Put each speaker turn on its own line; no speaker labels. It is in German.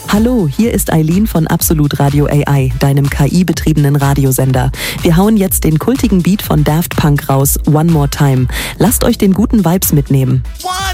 Hallo, hier ist Eileen von Absolut Radio AI, deinem KI-betriebenen Radiosender. Wir hauen jetzt den kultigen Beat von Daft Punk raus, One More Time. Lasst euch den guten Vibes mitnehmen.